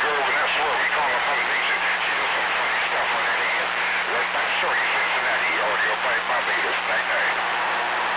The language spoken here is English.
Grove, and that's what we call a 108